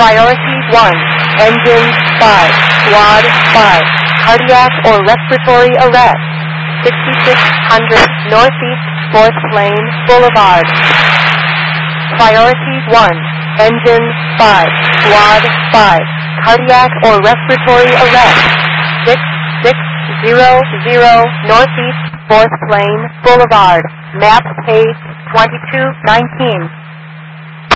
Priority 1, Engine 5, Squad 5, Cardiac or respiratory arrest, 6600 Northeast 4th Lane Boulevard. Priority 1, Engine 5, Squad 5, Cardiac or respiratory arrest, 6600 Northeast 4th Lane Boulevard, map page 2219.